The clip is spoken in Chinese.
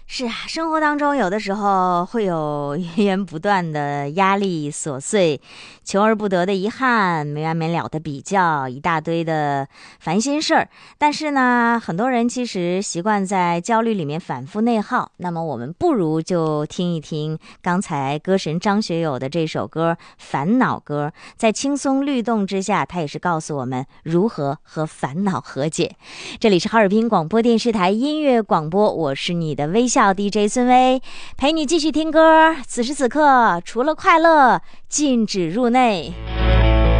是啊，生活当中有的时候会有源源不断的压力琐碎，求而不得的遗憾，没完没了的比较，一大堆的烦心事儿。但是呢，很多人其实习惯在焦虑里面反复内耗。那么我们不如就听一听刚才歌神张学友的这首歌《烦恼歌》，在轻松律动之下，他也是告诉我们如何和烦恼和解。这里是哈尔滨广播电视台音乐广播，我是你的微笑 DJ 孙薇，陪你继续听歌。此时此刻，除了快乐，禁止入内。